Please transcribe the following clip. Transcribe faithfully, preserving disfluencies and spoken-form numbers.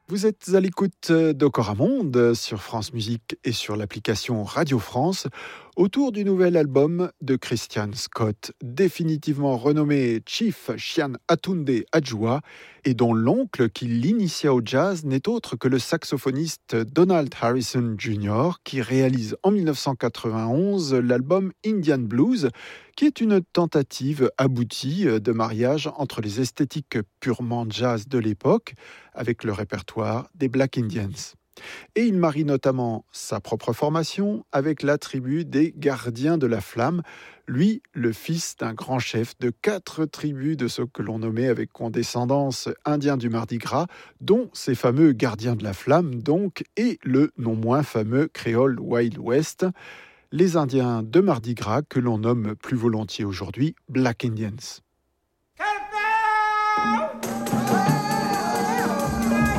Vous êtes à l'écoute d'Ocoramonde sur France Musique et sur l'application Radio France autour du nouvel album de Christian Scott, définitivement renommé Chief Chian Atunde Adjoa et dont l'oncle qui l'initia au jazz n'est autre que le saxophoniste Donald Harrison junior qui réalise en dix-neuf cent quatre-vingt-onze l'album Indian Blues qui est une tentative aboutie de mariage entre les esthétiques purement jazz de l'époque avec le répertoire des Black Indians. Et il marie notamment sa propre formation avec la tribu des Gardiens de la Flamme, lui, le fils d'un grand chef de quatre tribus de ceux que l'on nommait avec condescendance Indiens du Mardi Gras, dont ces fameux Gardiens de la Flamme, donc, et le non moins fameux créole Wild West, les Indiens de Mardi Gras que l'on nomme plus volontiers aujourd'hui Black Indians.